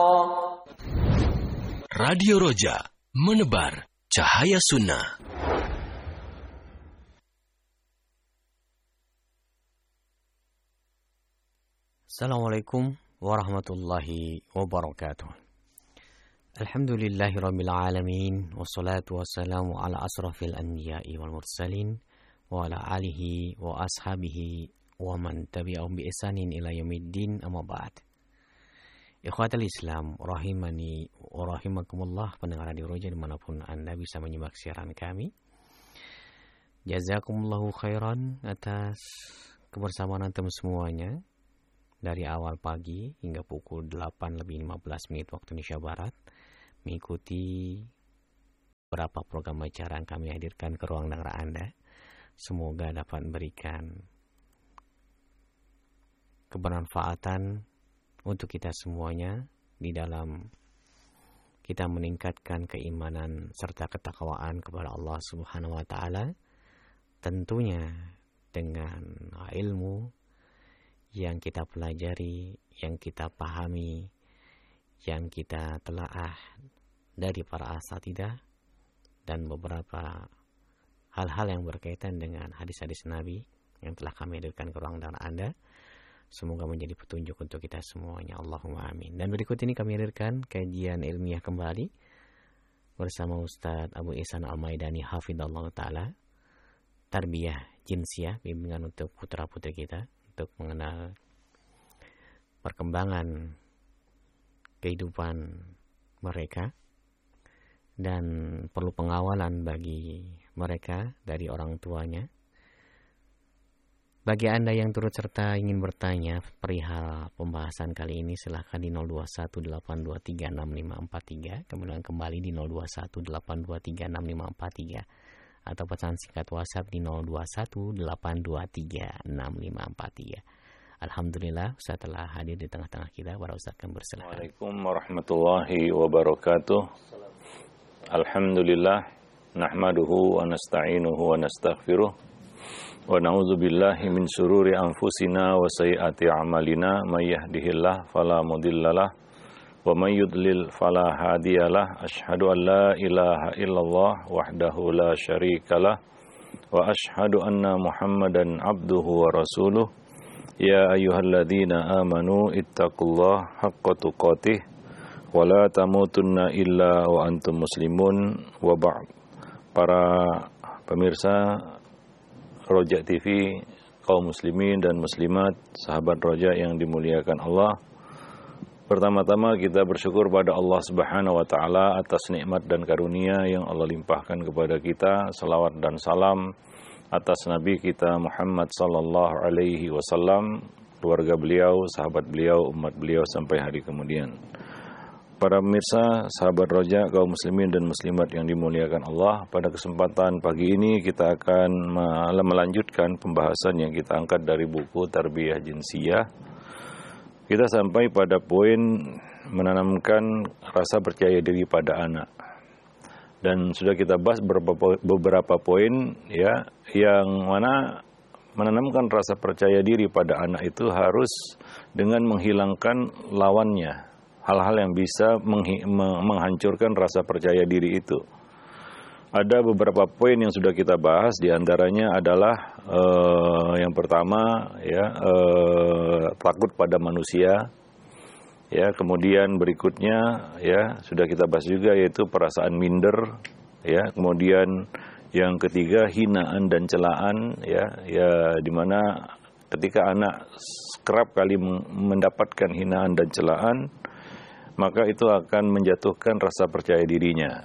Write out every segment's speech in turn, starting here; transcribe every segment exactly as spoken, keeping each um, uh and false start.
Radio Roja, menebar cahaya sunnah. Assalamualaikum warahmatullahi wabarakatuh. Alhamdulillahirabbil alamin, wassalatu wassalamu ala asrafil anbiya'i wal mursalin wa ala alihi wa ashabihi wa man tabi'ahum bi ihsanin ila yaumiddin, amma ba'd. Ikhwatal Islam rahimani wa rahimakumullah, pendengar Radio Roja dimanapun Anda bisa menyimak siaran kami. Jazakumullahu khairan atas kebersamaan antum semuanya dari awal pagi hingga pukul delapan lebih lima belas menit waktu Indonesia Barat, mengikuti beberapa program acara yang kami hadirkan ke ruang dengar Anda. Semoga dapat memberikan kebermanfaatan untuk kita semuanya di dalam kita meningkatkan keimanan serta ketakwaan kepada Allah Subhanahu wa taala, tentunya dengan ilmu yang kita pelajari, yang kita pahami, yang kita telaah dari para asatidzah dan beberapa hal-hal yang berkaitan dengan hadis-hadis Nabi yang telah kami hadirkan ke ruang dengar Anda. Semoga menjadi petunjuk untuk kita semuanya. Allahumma amin. Dan berikut ini kami hadirkan kajian ilmiah kembali bersama Ustadz Abu Ihsan Al-Maidani hafidhallahu ta'ala, Tarbiyah Jinsiyah, bimbingan untuk putra-putri kita untuk mengenal perkembangan kehidupan mereka dan perlu pengawalan bagi mereka dari orang tuanya. Bagi Anda yang turut serta ingin bertanya perihal pembahasan kali ini, silahkan di nol dua satu delapan dua tiga enam lima empat tiga, kemudian kembali di nol dua satu delapan dua tiga enam lima empat tiga, atau pesan singkat WhatsApp di nol dua satu delapan dua tiga enam lima empat tiga. Alhamdulillah, Ustaz telah hadir di tengah-tengah kita. Para Ustaz akan bersilakan. Waalaikumsalam warahmatullahi wabarakatuh. Alhamdulillah, nahmaduhu wa nasta'inuhu wa nastaghfiruh. Wa na'udzu billahi min syururi anfusina wa sayyiati a'malina, may yahdihillahu fala mudhillalah wa may yudlil fala hadiyalah. Asyhadu an la ilaha illallah wahdahu la syarikalah wa asyhadu anna Muhammadan abduhu wa rasuluh. Ya ayyuhalladzina amanu ittaqullaha haqqa tuqatih wa la tamutunna illa wa antum muslimun wa ba'd. Para pemirsa Roja T V, kaum muslimin dan muslimat, sahabat Roja yang dimuliakan Allah. Pertama-tama kita bersyukur pada Allah Subhanahu wa taala atas nikmat dan karunia yang Allah limpahkan kepada kita. Salawat dan salam atas Nabi kita Muhammad sallallahu alaihi wasallam, keluarga beliau, sahabat beliau, umat beliau sampai hari kemudian. Para pemirsa, sahabat Roja, kaum muslimin dan muslimat yang dimuliakan Allah, pada kesempatan pagi ini kita akan melanjutkan pembahasan yang kita angkat dari buku Tarbiyah Jinsiyah. Kita sampai pada poin menanamkan rasa percaya diri pada anak. Dan sudah kita bahas beberapa, beberapa poin ya, yang mana menanamkan rasa percaya diri pada anak itu harus dengan menghilangkan lawannya, hal-hal yang bisa menghi- menghancurkan rasa percaya diri itu. Ada beberapa poin yang sudah kita bahas, diantaranya adalah uh, yang pertama ya uh, takut pada manusia. Ya, kemudian berikutnya ya sudah kita bahas juga, yaitu perasaan minder. Ya, kemudian yang ketiga hinaan dan celaan. Ya, ya di mana ketika anak kerap kali mendapatkan hinaan dan celaan, maka itu akan menjatuhkan rasa percaya dirinya.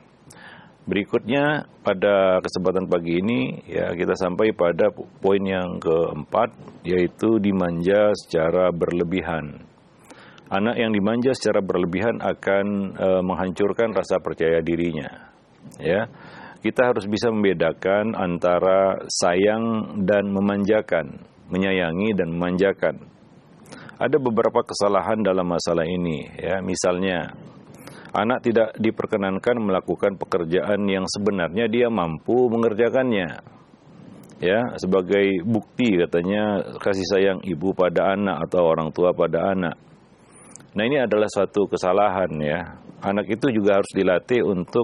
Berikutnya pada kesempatan pagi ini ya kita sampai pada poin yang keempat, yaitu dimanja secara berlebihan. Anak yang dimanja secara berlebihan akan e, menghancurkan rasa percaya dirinya. Ya, kita harus bisa membedakan antara sayang dan memanjakan, menyayangi dan memanjakan. Ada beberapa kesalahan dalam masalah ini, ya. Misalnya, anak tidak diperkenankan melakukan pekerjaan yang sebenarnya dia mampu mengerjakannya. Ya, sebagai bukti katanya kasih sayang ibu pada anak atau orang tua pada anak. Nah, ini adalah suatu kesalahan ya. Anak itu juga harus dilatih untuk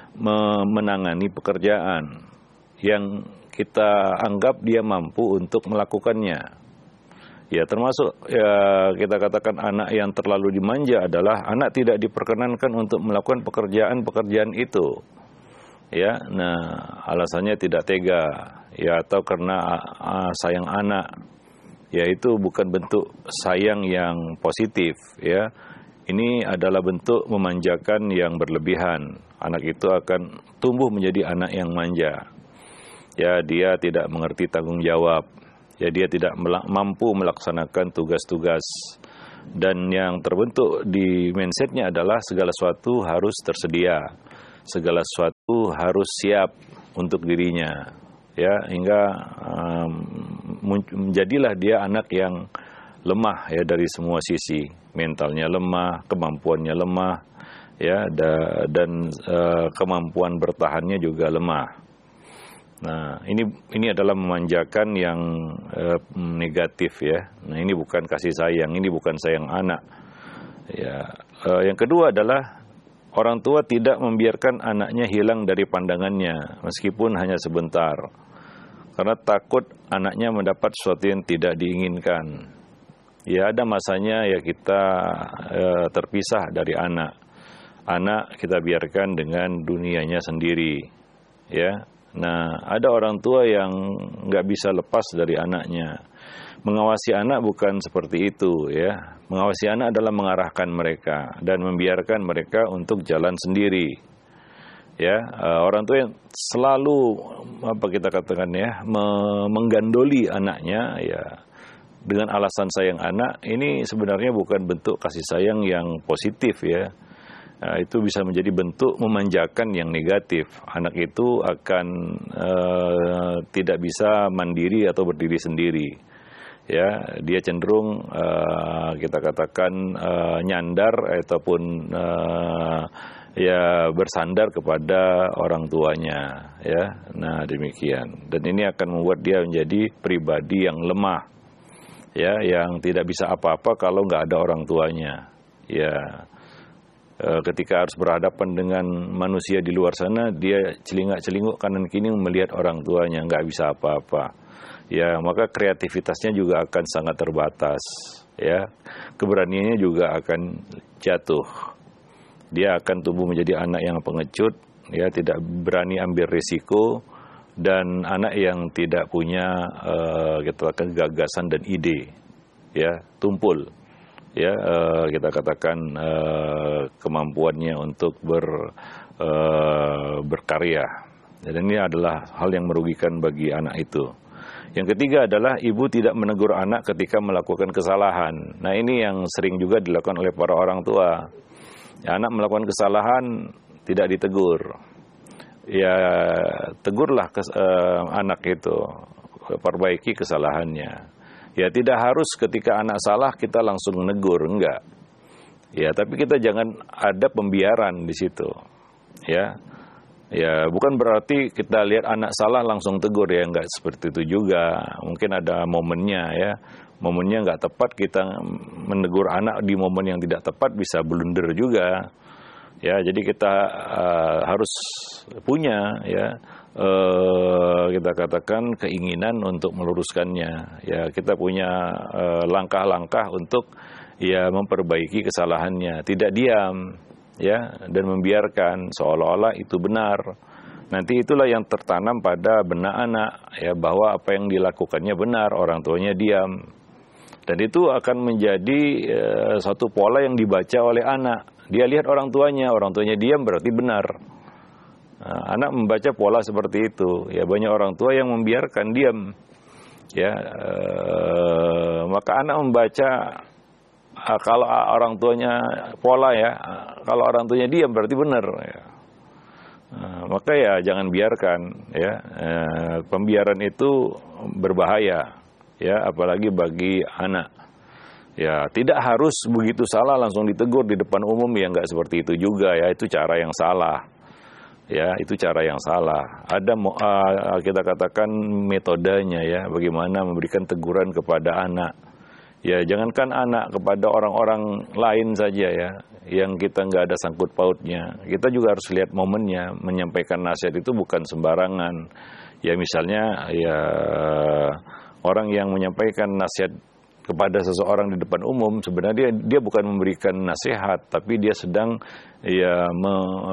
menangani pekerjaan yang kita anggap dia mampu untuk melakukannya. Ya, termasuk ya kita katakan anak yang terlalu dimanja adalah anak tidak diperkenankan untuk melakukan pekerjaan-pekerjaan itu. Ya, nah alasannya tidak tega, ya atau karena uh, sayang anak. Ya, itu bukan bentuk sayang yang positif, ya. Ini adalah bentuk memanjakan yang berlebihan. Anak itu akan tumbuh menjadi anak yang manja. Ya, dia tidak mengerti tanggung jawab. Ya, dia tidak mampu melaksanakan tugas-tugas. Dan yang terbentuk di mindsetnya adalah segala sesuatu harus tersedia. Segala sesuatu harus siap untuk dirinya. Ya, hingga um, menjadilah dia anak yang lemah ya dari semua sisi. Mentalnya lemah, kemampuannya lemah, ya, da, dan uh, kemampuan bertahannya juga lemah. Nah, ini ini adalah memanjakan yang uh, negatif ya. Nah, ini bukan kasih sayang, ini bukan sayang anak. Ya, uh, yang kedua adalah orang tua tidak membiarkan anaknya hilang dari pandangannya meskipun hanya sebentar. Karena takut anaknya mendapat sesuatu yang tidak diinginkan. Ya, ada masanya ya kita uh, terpisah dari anak. Anak kita biarkan dengan dunianya sendiri. Ya. Nah, ada orang tua yang nggak bisa lepas dari anaknya. Mengawasi anak bukan seperti itu, ya. Mengawasi anak adalah mengarahkan mereka dan membiarkan mereka untuk jalan sendiri. Ya, orang tua yang selalu apa kita katakan ya, menggandoli anaknya, ya, dengan alasan sayang anak, ini sebenarnya bukan bentuk kasih sayang yang positif, ya. Nah, itu bisa menjadi bentuk memanjakan yang negatif. Anak itu akan uh, tidak bisa mandiri atau berdiri sendiri. Ya, dia cenderung uh, kita katakan uh, nyandar ataupun uh, ya bersandar kepada orang tuanya. Ya, nah demikian. Dan ini akan membuat dia menjadi pribadi yang lemah. Ya, yang tidak bisa apa-apa kalau nggak ada orang tuanya. Ya. Ketika harus berhadapan dengan manusia di luar sana, dia celingak-celinguk kanan kiri melihat orang tuanya, nggak bisa apa-apa. Ya, maka kreativitasnya juga akan sangat terbatas. Ya, keberaniannya juga akan jatuh. Dia akan tumbuh menjadi anak yang pengecut, ya, tidak berani ambil risiko, dan anak yang tidak punya uh, kita katakan gagasan dan ide, ya, tumpul. Ya, uh, kita katakan uh, kemampuannya untuk ber, uh, berkarya. Dan ini adalah hal yang merugikan bagi anak itu. Yang ketiga adalah ibu tidak menegur anak ketika melakukan kesalahan. Nah, ini yang sering juga dilakukan oleh para orang tua. Ya, anak melakukan kesalahan tidak ditegur. Ya, tegurlah kes, uh, anak itu, perbaiki kesalahannya. Ya, tidak harus ketika anak salah kita langsung menegur, enggak. Ya, tapi kita jangan ada pembiaran di situ. Ya. Ya, bukan berarti kita lihat anak salah langsung tegur, ya, enggak seperti itu juga. Mungkin ada momennya, ya. Momennya enggak tepat, kita menegur anak di momen yang tidak tepat bisa blunder juga. Ya, jadi kita uh, harus punya, ya, Uh, kita katakan keinginan untuk meluruskannya. Ya, kita punya uh, langkah-langkah untuk ya memperbaiki kesalahannya. Tidak diam, ya, dan membiarkan seolah-olah itu benar. Nanti itulah yang tertanam pada benak anak, ya, bahwa apa yang dilakukannya benar, orang tuanya diam. Dan itu akan menjadi uh, suatu pola yang dibaca oleh anak. Dia lihat orang tuanya, orang tuanya diam berarti benar. Nah, anak membaca pola seperti itu. Ya, banyak orang tua yang membiarkan diam. Ya, eh, maka anak membaca eh, kalau orang tuanya pola, ya, kalau orang tuanya diam berarti benar. Ya. Nah, maka ya jangan biarkan. Ya, eh, pembiaran itu berbahaya. Ya, apalagi bagi anak. Ya, tidak harus begitu salah langsung ditegur di depan umum, ya, nggak seperti itu juga, ya, itu cara yang salah. Ya, itu cara yang salah. Ada uh, kita katakan metodenya, ya, bagaimana memberikan teguran kepada anak. Ya, jangankan anak, kepada orang-orang lain saja ya, yang kita nggak ada sangkut pautnya. Kita juga harus lihat momennya. Menyampaikan nasihat itu bukan sembarangan. Ya misalnya ya orang yang menyampaikan nasihat kepada seseorang di depan umum, sebenarnya dia, dia bukan memberikan nasihat, tapi dia sedang ya me, e,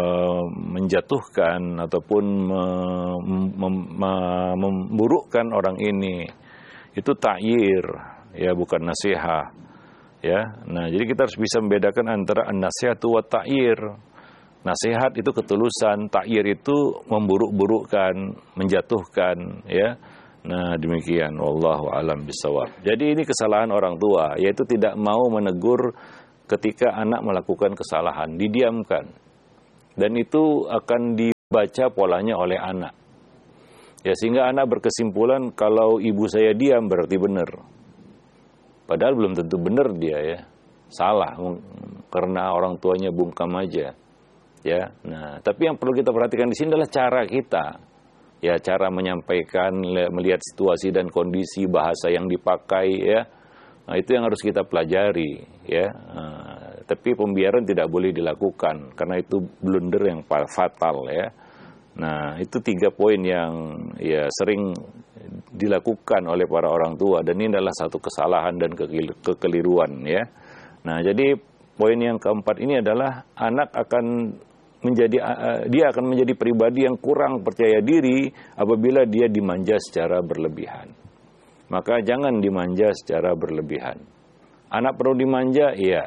menjatuhkan ataupun me, mem, me, memburukkan orang ini. Itu ta'yir, ya bukan nasihat. Ya, nah jadi kita harus bisa membedakan antara an-nasihatu wa ta'yir. Nasihat itu ketulusan, ta'yir itu memburuk-burukkan, menjatuhkan, ya. Nah, demikian wallahu alam bisawab. Jadi ini kesalahan orang tua, yaitu tidak mau menegur ketika anak melakukan kesalahan, didiamkan. Dan itu akan dibaca polanya oleh anak. Ya, sehingga anak berkesimpulan kalau ibu saya diam berarti benar. Padahal belum tentu benar dia ya. Salah karena orang tuanya bungkam aja. Ya. Nah, tapi yang perlu kita perhatikan di sini adalah cara kita. Ya, cara menyampaikan, melihat situasi dan kondisi, bahasa yang dipakai ya. Nah, itu yang harus kita pelajari ya. Nah, tapi pembiaran tidak boleh dilakukan karena itu blunder yang fatal ya. Nah, itu tiga poin yang ya sering dilakukan oleh para orang tua dan ini adalah satu kesalahan dan kekeliruan ya. Nah, jadi poin yang keempat ini adalah anak akan menjadi uh, dia akan menjadi pribadi yang kurang percaya diri apabila dia dimanja secara berlebihan. Maka jangan dimanja secara berlebihan. Anak perlu dimanja, iya.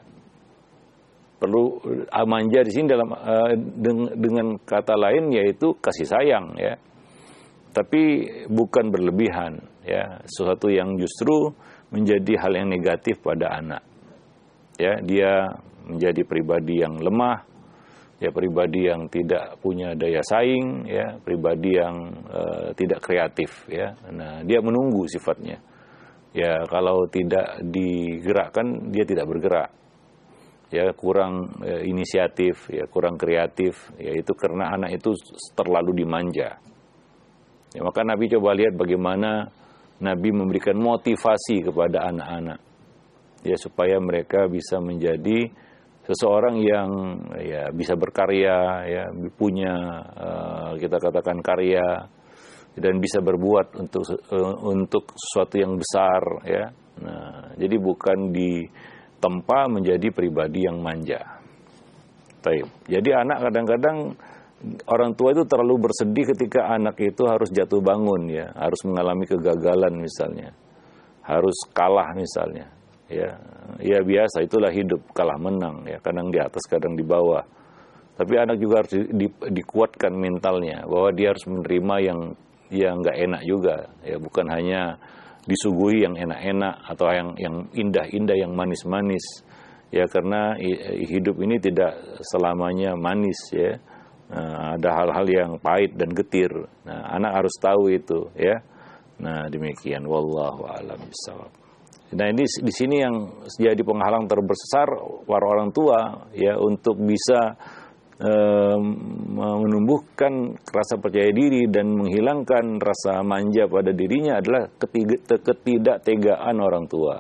Perlu uh, manja di sini dalam uh, dengan, dengan kata lain yaitu kasih sayang ya. Tapi bukan berlebihan ya, sesuatu yang justru menjadi hal yang negatif pada anak. Ya, dia menjadi pribadi yang lemah, ya pribadi yang tidak punya daya saing, ya pribadi yang uh, tidak kreatif ya. Nah, dia menunggu sifatnya. Ya, kalau tidak digerakkan dia tidak bergerak. Ya, kurang uh, inisiatif, ya kurang kreatif, ya itu karena anak itu terlalu dimanja. Ya, maka Nabi coba lihat bagaimana Nabi memberikan motivasi kepada anak-anak ya supaya mereka bisa menjadi seseorang yang ya bisa berkarya ya, punya uh, kita katakan karya dan bisa berbuat untuk uh, untuk sesuatu yang besar ya. Nah, jadi bukan ditempa menjadi pribadi yang manja. Taib. Jadi anak kadang-kadang orang tua itu terlalu bersedih ketika anak itu harus jatuh bangun ya, harus mengalami kegagalan misalnya, harus kalah misalnya, ya, ya biasa itulah hidup kalah menang ya, kadang di atas kadang di bawah. Tapi anak juga harus di, di, dikuatkan mentalnya bahwa dia harus menerima yang yang nggak enak juga, ya bukan hanya disuguhi yang enak-enak atau yang yang indah-indah, yang manis-manis, ya karena hidup ini tidak selamanya manis ya. Nah, ada hal-hal yang pahit dan getir. Nah, anak harus tahu itu, ya. Nah, demikian. Wallahu a'lam bishawab. Nah, ini di sini yang jadi penghalang terbesar para orang tua, ya, untuk bisa eh, menumbuhkan rasa percaya diri dan menghilangkan rasa manja pada dirinya adalah ketiga, ketidaktegaan orang tua.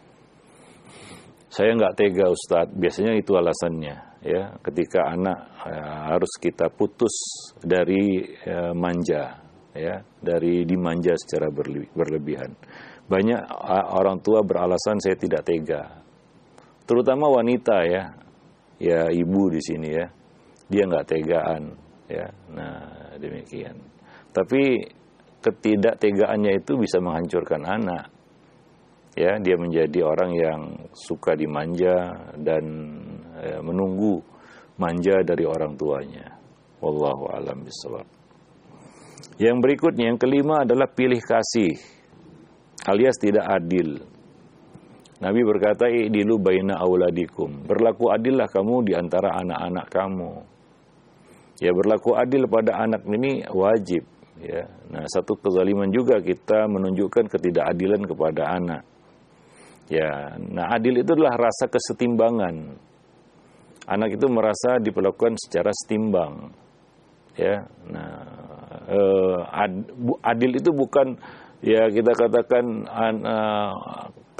Saya nggak tega Ustadz, biasanya itu alasannya. Ya, ketika anak ya, harus kita putus dari ya, manja, ya, dari dimanja secara berle- berlebihan. Banyak orang tua beralasan saya tidak tega, terutama wanita ya, ya ibu di sini ya, dia nggak tegaan, ya. Nah demikian. Tapi ketidaktegaannya itu bisa menghancurkan anak. Ya, dia menjadi orang yang suka dimanja dan ya, menunggu manja dari orang tuanya. Wallahu a'lam bishawab. Yang berikutnya, yang kelima adalah pilih kasih, alias tidak adil. Nabi berkata, "I'dilu baina auladikum." Berlaku adillah kamu di antara anak-anak kamu. Ya, berlaku adil pada anak ini wajib. Ya, nah satu kezaliman juga kita menunjukkan ketidakadilan kepada anak. Ya, nah adil itu adalah rasa kesetimbangan. Anak itu merasa diperlakukan secara setimbang. Ya, nah eh, ad, adil itu bukan ya kita katakan an, uh,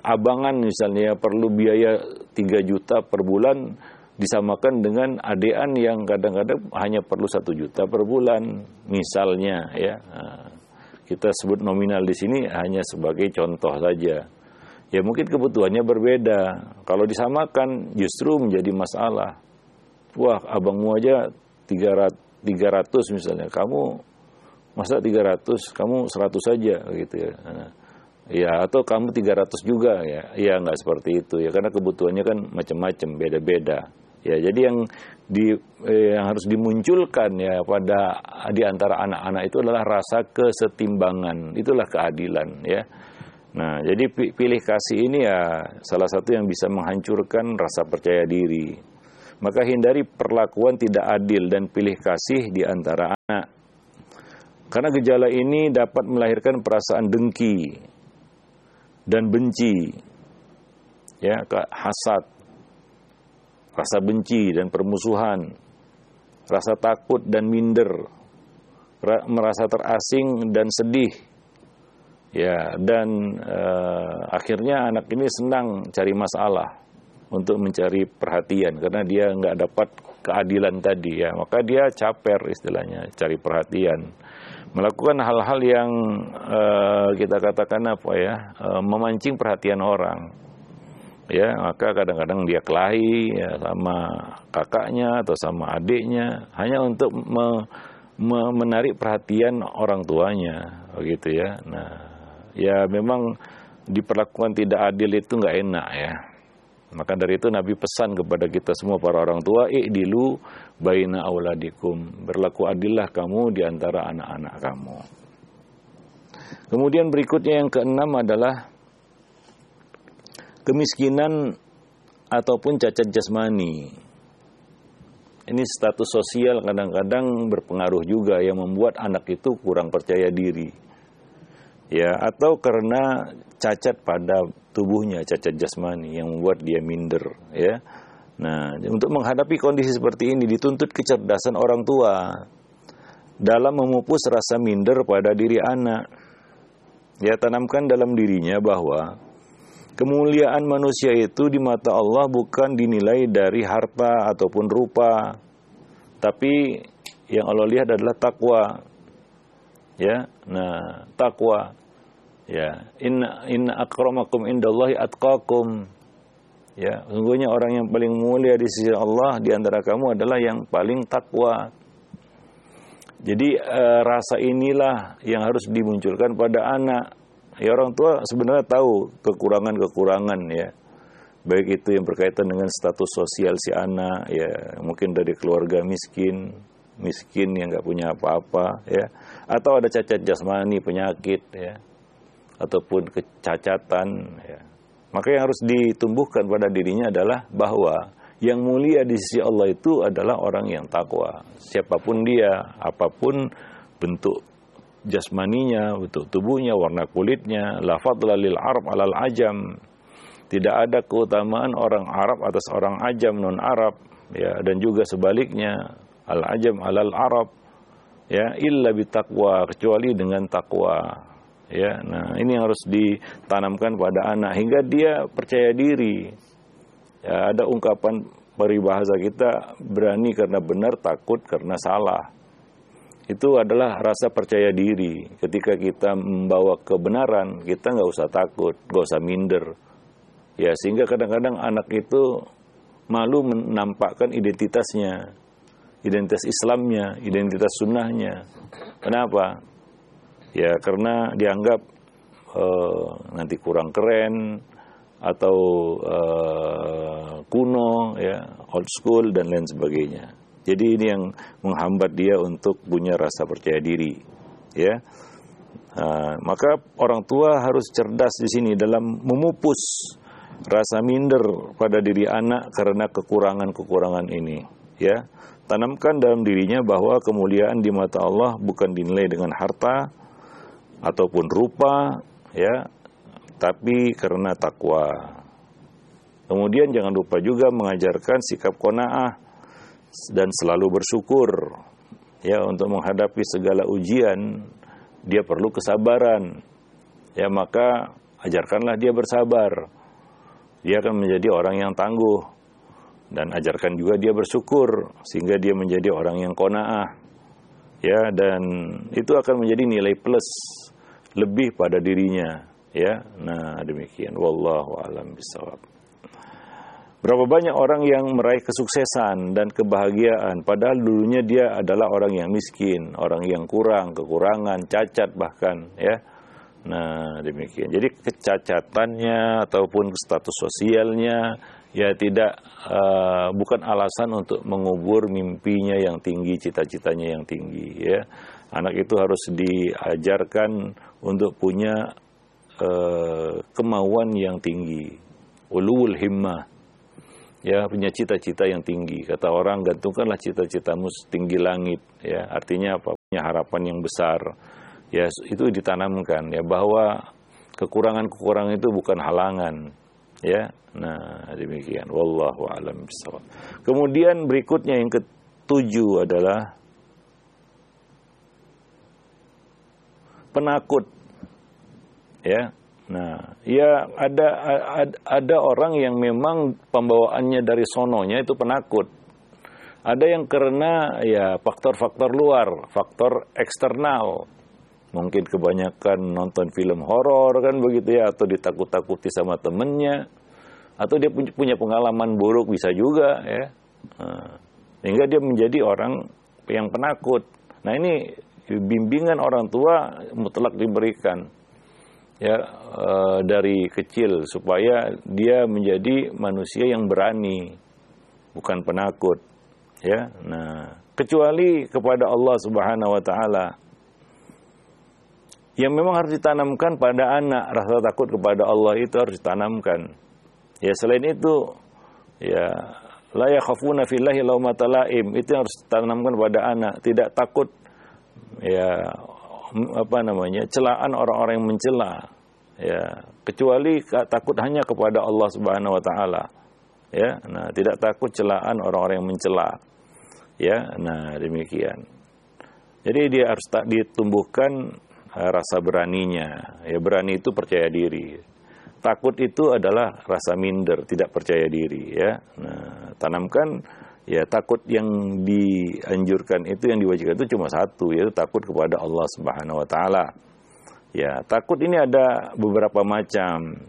abangan misalnya perlu biaya tiga juta per bulan, disamakan dengan adean yang kadang-kadang hanya perlu satu juta per bulan misalnya ya. Nah, kita sebut nominal di sini hanya sebagai contoh saja. Ya mungkin kebutuhannya berbeda. Kalau disamakan justru menjadi masalah. Wah, abangmu aja tiga ratus misalnya, kamu masa tiga ratus, kamu seratus saja gitu ya. Nah, ya atau kamu tiga ratus juga ya. Ya enggak seperti itu ya, karena kebutuhannya kan macam-macam, beda-beda. Ya, jadi yang di eh, yang harus dimunculkan ya pada di antara anak-anak itu adalah rasa kesetimbangan. Itulah keadilan ya. Nah, jadi pilih kasih ini ya salah satu yang bisa menghancurkan rasa percaya diri. Maka hindari perlakuan tidak adil dan pilih kasih di antara anak. Karena gejala ini dapat melahirkan perasaan dengki dan benci, ya, hasad, rasa benci dan permusuhan, rasa takut dan minder, merasa terasing dan sedih. Ya, dan uh, akhirnya anak ini senang cari masalah untuk mencari perhatian karena dia nggak dapat keadilan tadi ya, maka dia caper istilahnya, cari perhatian, melakukan hal-hal yang uh, kita katakan apa ya, uh, memancing perhatian orang. Ya, maka kadang-kadang dia kelahi ya, sama kakaknya atau sama adiknya hanya untuk me, me, menarik perhatian orang tuanya, begitu ya. Nah, ya memang diperlakukan tidak adil itu nggak enak ya. Maka dari itu Nabi pesan kepada kita semua para orang tua, i'dilu baina auladikum, berlaku adillah kamu di antara anak-anak kamu. Kemudian berikutnya yang keenam adalah kemiskinan ataupun cacat jasmani. Ini status sosial kadang-kadang berpengaruh juga yang membuat anak itu kurang percaya diri. Ya, atau karena cacat pada tubuhnya, cacat jasmani yang membuat dia minder, ya. Nah, untuk menghadapi kondisi seperti ini dituntut kecerdasan orang tua dalam memupus rasa minder pada diri anak. Ya, tanamkan dalam dirinya bahwa kemuliaan manusia itu di mata Allah bukan dinilai dari harta ataupun rupa, tapi yang Allah lihat adalah takwa. Ya, nah takwa. Ya, inna inna akramakum indallahi atqakum. Ya, sungguhnya orang yang paling mulia di sisi Allah di antara kamu adalah yang paling takwa. Jadi eh, rasa inilah yang harus dimunculkan pada anak. Ya, orang tua sebenarnya tahu kekurangan-kekurangan ya. Baik itu yang berkaitan dengan status sosial si anak, ya mungkin dari keluarga miskin, miskin yang nggak punya apa-apa, ya, atau ada cacat jasmani, penyakit, ya, ataupun kecacatan, ya. Maka yang harus ditumbuhkan pada dirinya adalah bahwa yang mulia di sisi Allah itu adalah orang yang takwa. Siapapun dia, apapun bentuk jasmaninya, bentuk tubuhnya, warna kulitnya, la fadla lil Arab alal ajam. Tidak ada keutamaan orang Arab atas orang ajam non Arab, ya, dan juga sebaliknya al ajam alal Arab, ya, illa bitaqwa, kecuali dengan takwa, ya. Nah, ini yang harus ditanamkan pada anak hingga dia percaya diri. Ya, ada ungkapan peribahasa kita, berani karena benar, takut karena salah. Itu adalah rasa percaya diri. Ketika kita membawa kebenaran, kita nggak usah takut, nggak usah minder. Ya, sehingga kadang-kadang anak itu malu menampakkan identitasnya, identitas Islamnya, identitas sunnahnya. Kenapa? Ya, karena dianggap uh, nanti kurang keren atau uh, kuno, ya, old school dan lain sebagainya. Jadi ini yang menghambat dia untuk punya rasa percaya diri, ya. Uh, maka orang tua harus cerdas di sini dalam memupus rasa minder pada diri anak karena kekurangan-kekurangan ini, ya. Tanamkan dalam dirinya bahwa kemuliaan di mata Allah bukan dinilai dengan harta ataupun rupa, ya, tapi karena takwa. Kemudian jangan lupa juga mengajarkan sikap qanaah dan selalu bersyukur, ya, untuk menghadapi segala ujian. Dia perlu kesabaran, ya, maka ajarkanlah dia bersabar. dia akan menjadi orang yang tangguh. Dan ajarkan juga dia bersyukur sehingga dia menjadi orang yang qanaah. Ya, dan itu akan menjadi nilai plus lebih pada dirinya, ya. Nah, demikian. Wallahu a'lam bishawab. Berapa banyak orang yang meraih kesuksesan dan kebahagiaan padahal dulunya dia adalah orang yang miskin, orang yang kurang, kekurangan, cacat bahkan, ya. Nah, demikian. Jadi kecacatannya ataupun status sosialnya ya tidak uh, bukan alasan untuk mengubur mimpinya yang tinggi, cita-citanya yang tinggi, ya. Anak itu harus diajarkan untuk punya uh, kemauan yang tinggi, ulul himmah, ya, punya cita-cita yang tinggi. Kata orang, gantungkanlah cita-citamu setinggi langit, ya. Artinya apa? Punya harapan yang besar. Ya, itu ditanamkan, ya, bahwa kekurangan-kekurangan itu bukan halangan, ya. Nah, demikian. Wallahu a'lam bishawab. Kemudian berikutnya yang ketujuh adalah penakut, ya. Nah, ya ada ada, ada orang yang memang pembawaannya dari sononya itu penakut. Ada yang karena ya faktor-faktor luar, faktor eksternal. Mungkin kebanyakan nonton film horor kan begitu, ya, atau ditakut-takuti sama temennya, atau dia punya pengalaman buruk bisa juga, ya. Nah, sehingga dia menjadi orang yang penakut. Nah, ini bimbingan orang tua mutlak diberikan, ya, e, dari kecil supaya dia menjadi manusia yang berani, bukan penakut, ya. Nah, kecuali kepada Allah Subhanahu wa taala. Yang memang harus ditanamkan pada anak, rasa takut kepada Allah itu harus ditanamkan. Ya, selain itu, ya, la yakhafuna fillahi laumata laim, itu harus ditanamkan pada anak, tidak takut, ya, apa namanya, celaan orang-orang yang mencela, ya, kecuali takut hanya kepada Allah Subhanahu wa taala, ya. Nah, tidak takut celaan orang-orang yang mencela, ya. Nah, demikian. Jadi dia harus tak ditumbuhkan rasa beraninya, ya. Berani itu percaya diri. Takut itu adalah rasa minder, tidak percaya diri, ya. Nah, tanamkan, ya, takut yang dianjurkan itu, yang diwajibkan itu cuma satu, yaitu takut kepada Allah Subhanahu wa taala. Ya, takut ini ada beberapa macam.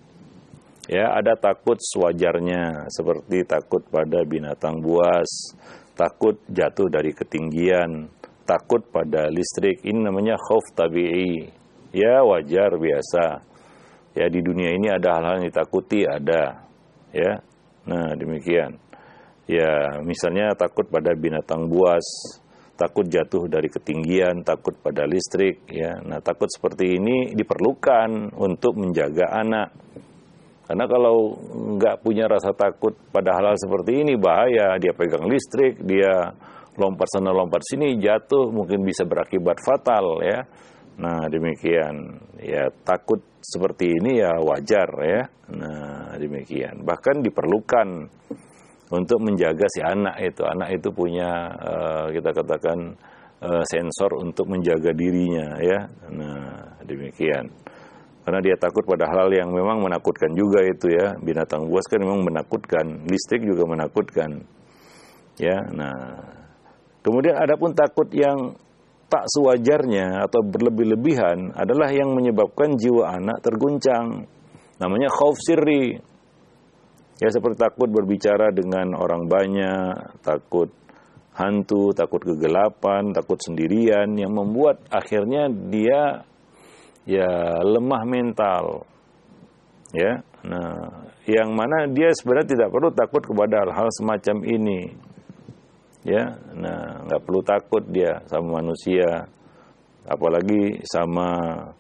Ya, ada takut sewajarnya seperti takut pada binatang buas, takut jatuh dari ketinggian, takut pada listrik. Ini namanya khauf tabi'i. Ya, wajar, biasa. Ya, di dunia ini ada hal-hal yang ditakuti, ada, ya. Nah, demikian. Ya, misalnya takut pada binatang buas, takut jatuh dari ketinggian, takut pada listrik, ya. Nah, takut seperti ini diperlukan untuk menjaga anak. Karena kalau nggak punya rasa takut pada hal-hal seperti ini, bahaya. Dia pegang listrik, dia lompat sana lompat sini, jatuh, mungkin bisa berakibat fatal, ya. Nah, demikian. Ya, takut seperti ini ya wajar, ya. Nah, demikian. Bahkan diperlukan untuk menjaga si anak itu. Anak itu punya uh, kita katakan uh, sensor untuk menjaga dirinya, ya. Nah, demikian. Karena dia takut pada hal yang memang menakutkan juga itu, ya. Binatang buas kan memang menakutkan, listrik juga menakutkan, ya. Nah, kemudian adapun takut yang tak sewajarnya atau berlebih-lebihan adalah yang menyebabkan jiwa anak terguncang. Namanya khauf sirri. Ya, seperti takut berbicara dengan orang banyak, takut hantu, takut kegelapan, takut sendirian, yang membuat akhirnya dia ya lemah mental. Ya. Nah, yang mana dia sebenarnya tidak perlu takut kepada hal-hal semacam ini. Ya, nah, nggak perlu takut dia sama manusia, apalagi sama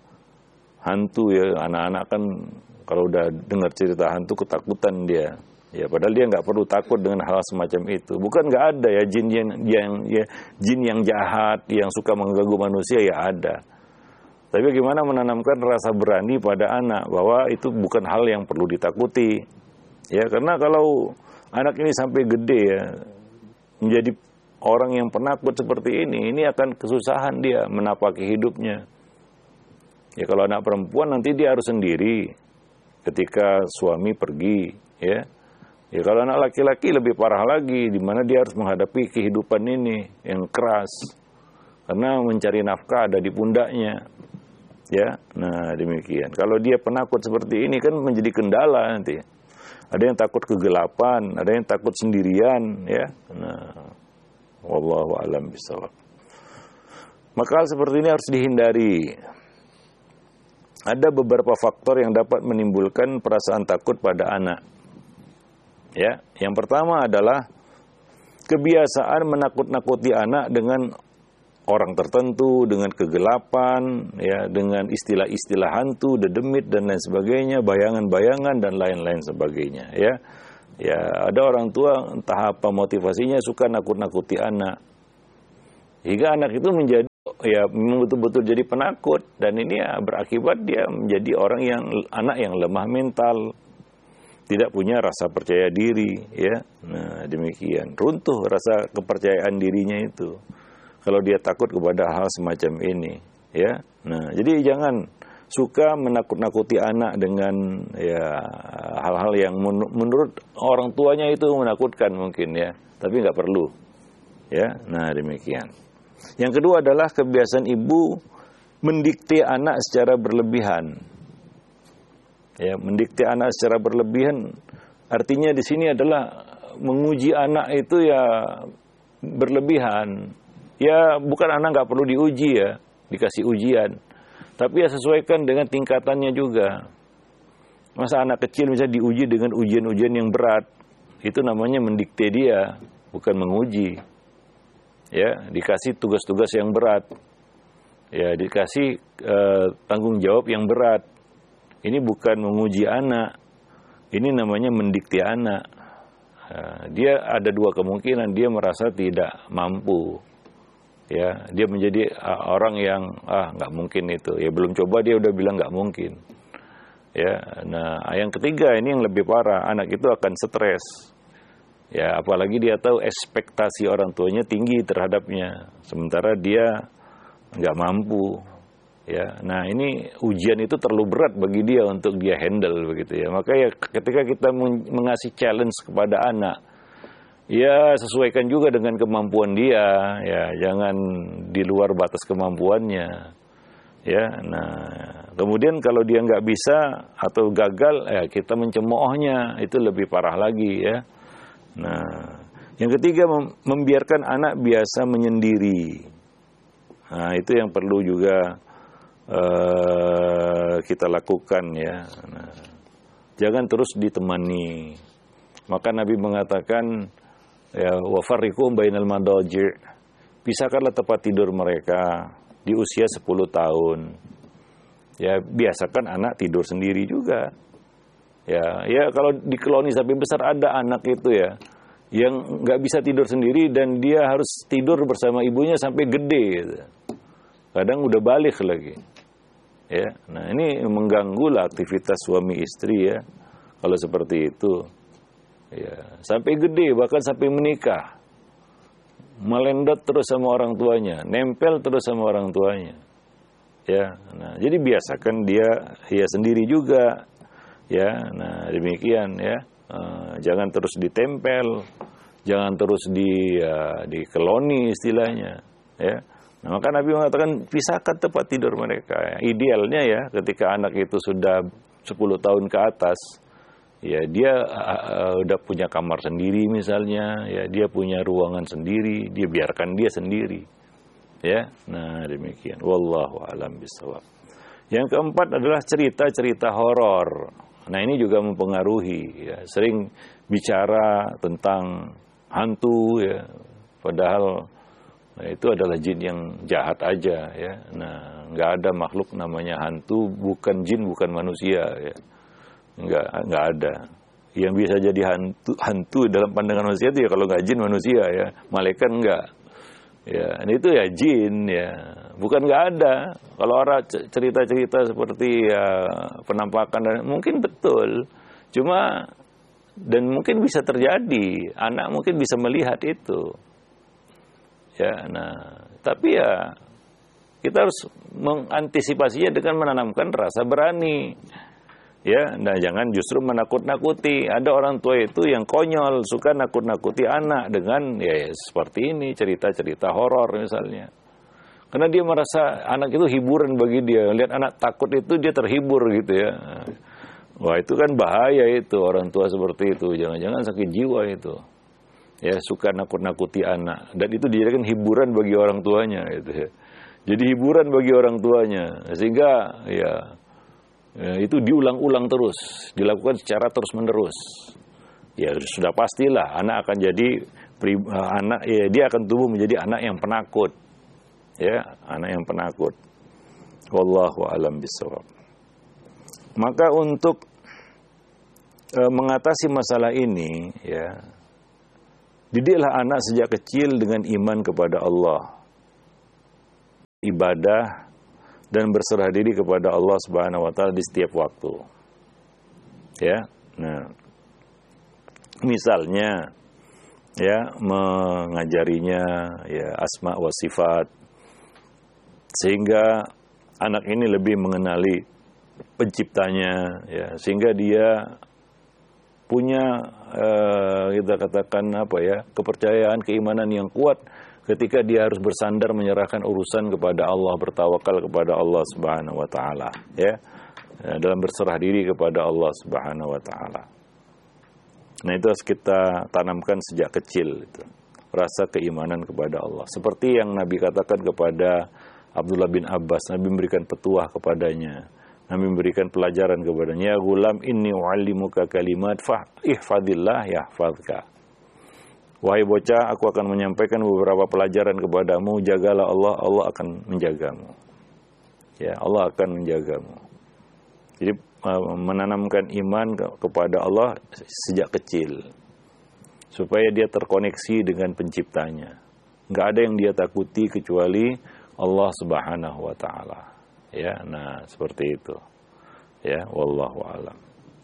hantu, ya. Anak-anak kan kalau udah dengar cerita hantu ketakutan dia, ya. Padahal dia nggak perlu takut dengan hal semacam itu. Bukan nggak ada, ya, jin yang, yang ya, jin yang jahat yang suka mengganggu manusia, ya ada. Tapi bagaimana menanamkan rasa berani pada anak bahwa itu bukan hal yang perlu ditakuti, ya. Karena kalau anak ini sampai gede, ya, menjadi orang yang penakut seperti ini, ini akan kesusahan dia menapaki hidupnya. Ya, kalau anak perempuan nanti dia harus sendiri, ketika suami pergi, ya. Ya kalau anak laki-laki lebih parah lagi, di mana dia harus menghadapi kehidupan ini yang keras, karena mencari nafkah ada di pundaknya, ya. Nah demikian. Kalau dia penakut seperti ini kan menjadi kendala nanti. Ada yang takut kegelapan, ada yang takut sendirian, ya. Nah, wallahu a'lam bishawab. Maka hal seperti ini harus dihindari. Ada beberapa faktor yang dapat menimbulkan perasaan takut pada anak. Ya, yang pertama adalah kebiasaan menakut-nakuti anak dengan orang tertentu, dengan kegelapan, ya, dengan istilah-istilah hantu, dedemit dan lain sebagainya, bayangan-bayangan dan lain-lain sebagainya, ya. Ya, ada orang tua entah apa motivasinya suka nakut-nakuti anak. Hingga anak itu menjadi ya betul-betul jadi penakut, dan ini ya berakibat dia menjadi orang yang anak yang lemah mental, tidak punya rasa percaya diri, ya. Nah, demikian. Runtuh rasa kepercayaan dirinya itu kalau dia takut kepada hal semacam ini, ya. Nah, jadi jangan suka menakut-nakuti anak dengan ya hal-hal yang men- menurut orang tuanya itu menakutkan mungkin, ya, tapi nggak perlu, ya. Nah, demikian. Yang kedua adalah kebiasaan ibu mendikte anak secara berlebihan. Ya, mendikte anak secara berlebihan artinya di sini adalah menguji anak itu ya berlebihan. Ya, bukan anak nggak perlu diuji, ya, dikasih ujian, tapi ya sesuaikan dengan tingkatannya juga. Masa anak kecil misalnya diuji dengan ujian-ujian yang berat, itu namanya mendikte dia, bukan menguji. Ya, dikasih tugas-tugas yang berat, ya, dikasih eh, tanggung jawab yang berat. Ini bukan menguji anak, ini namanya mendikte anak. Uh, dia ada dua kemungkinan, dia merasa tidak mampu, ya, dia menjadi uh, orang yang ah nggak mungkin itu, ya belum coba dia udah bilang nggak mungkin, ya. Nah, yang ketiga ini yang lebih parah, anak itu akan stres, ya, apalagi dia tahu ekspektasi orang tuanya tinggi terhadapnya, sementara dia nggak mampu. Ya, nah ini ujian itu terlalu berat bagi dia untuk dia handle begitu, ya. Maka ya ketika kita mengasih challenge kepada anak, ya sesuaikan juga dengan kemampuan dia, ya, jangan di luar batas kemampuannya, ya. Nah, kemudian kalau dia nggak bisa atau gagal, ya kita mencemoohnya, itu lebih parah lagi, ya. Nah, yang ketiga membiarkan anak biasa menyendiri. Nah, itu yang perlu juga Uh, kita lakukan, ya. Nah, jangan terus ditemani. Maka Nabi mengatakan, ya, wa farriqu bainal madaji', pisahkanlah tempat tidur mereka di usia sepuluh tahun. Ya, biasakan anak tidur sendiri juga. Ya, ya kalau di koloni sapi besar ada anak itu, ya, yang nggak bisa tidur sendiri dan dia harus tidur bersama ibunya sampai gede, gitu. Kadang udah balik lagi, ya. Nah, ini mengganggu lah aktivitas suami istri, ya, kalau seperti itu, ya, sampai gede bahkan sampai menikah, melendot terus sama orang tuanya, nempel terus sama orang tuanya, ya. Nah, jadi biasakan dia ya sendiri juga, ya. Nah, demikian, ya. Uh, jangan terus ditempel, jangan terus di ya, dikeloni istilahnya, ya. Nah, maka Nabi mengatakan pisahkan tempat tidur mereka. Idealnya, ya, ketika anak itu sudah sepuluh tahun ke atas, ya, dia uh, udah punya kamar sendiri misalnya, ya, dia punya ruangan sendiri, dia biarkan dia sendiri, ya. Nah, demikian. Wallahu a'lam bishawab. Yang keempat adalah cerita-cerita horor. Nah, ini juga mempengaruhi, ya. Sering bicara tentang hantu, ya, padahal nah, itu adalah jin yang jahat aja, ya. Nah, nggak ada makhluk namanya hantu, bukan jin, bukan manusia, ya. Nggak, nggak ada. Yang bisa jadi hantu, hantu dalam pandangan manusia itu ya kalau nggak jin manusia, ya. Malaikat nggak. Ya, ini itu ya jin, ya. Bukan nggak ada. Kalau orang cerita-cerita seperti ya penampakan, dan mungkin betul. Cuma dan mungkin bisa terjadi. Anak mungkin bisa melihat itu. Ya, nah, tapi ya kita harus mengantisipasinya dengan menanamkan rasa berani. Ya, nah jangan justru menakut-nakuti. Ada orang tua itu yang konyol, suka nakut-nakuti anak dengan ya, ya seperti ini, cerita-cerita horor misalnya. Karena dia merasa anak itu hiburan bagi dia. Lihat anak takut itu dia terhibur gitu ya. Wah, itu kan bahaya itu, orang tua seperti itu. Jangan-jangan sakit jiwa itu. Ya, suka nakut-nakuti anak. Dan itu dijadikan hiburan bagi orang tuanya gitu ya. Jadi hiburan bagi orang tuanya. Sehingga ya Ya, itu diulang-ulang terus, dilakukan secara terus-menerus. Ya sudah pastilah anak akan jadi anak, ya dia akan tumbuh menjadi anak yang penakut. Ya, anak yang penakut. Wallahu a'lam bishawab. Maka untuk e, mengatasi masalah ini, ya, didiklah anak sejak kecil dengan iman kepada Allah, ibadah, dan berserah diri kepada Allah Subhanahu wa taala di setiap waktu. Ya. Nah, misalnya ya mengajarinya ya asma wa sifat sehingga anak ini lebih mengenali penciptanya ya, sehingga dia punya eh, kita katakan apa ya, kepercayaan, keimanan yang kuat ketika dia harus bersandar menyerahkan urusan kepada Allah, bertawakal kepada Allah Subhanahu wa taala, ya. Dalam berserah diri kepada Allah Subhanahu wa taala. Nah, itu harus kita tanamkan sejak kecil itu. Rasa keimanan kepada Allah. Seperti yang Nabi katakan kepada Abdullah bin Abbas, Nabi memberikan petuah kepadanya. Nabi memberikan pelajaran kepadanya, "Ya gulam, inni u'allimuka kalimat fa ihfadillah yahfazka." Wahai bocah, aku akan menyampaikan beberapa pelajaran kepadamu, jagalah Allah, Allah akan menjagamu. Ya, Allah akan menjagamu. Jadi menanamkan iman kepada Allah sejak kecil, supaya dia terkoneksi dengan penciptanya. Nggak ada yang dia takuti kecuali Allah Subhanahu wa taala. Ya, nah seperti itu. Ya, wallahu a'lam.